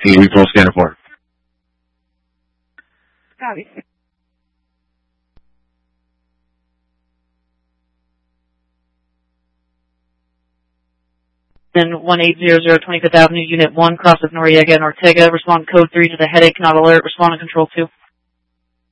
Can you refill scanner 4? Copy. Then 1800 25th Avenue, Unit 1, cross of Noriega and Ortega. Respond code 3 to the headache, not alert. Respond to control 2.